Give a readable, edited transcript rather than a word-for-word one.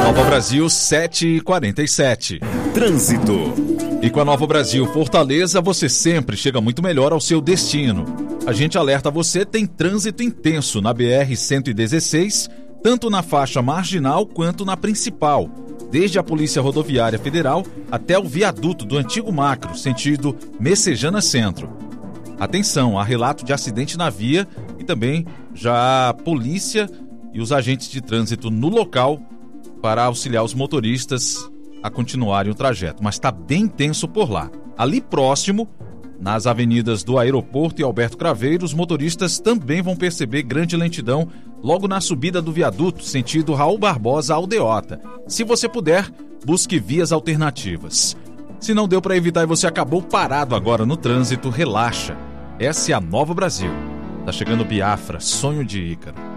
Nova Brasil 7h47. Trânsito. E com a Nova Brasil Fortaleza, você sempre chega muito melhor ao seu destino. A gente alerta você, tem trânsito intenso na BR-116, tanto na faixa marginal quanto na principal, desde a Polícia Rodoviária Federal até o viaduto do Antigo Macro, sentido Messejana Centro. Atenção, há relato de acidente na via e também já a polícia e os agentes de trânsito no local para auxiliar os motoristas a continuarem o trajeto. Mas está bem tenso por lá. Ali próximo, nas avenidas do Aeroporto e Alberto Craveiro, os motoristas também vão perceber grande lentidão logo na subida do viaduto, sentido Raul Barbosa Aldeota. Se você puder, busque vias alternativas. Se não deu para evitar e você acabou parado agora no trânsito, relaxa. Essa é a Nova Brasil. Tá chegando Biafra, Sonho de Ícaro.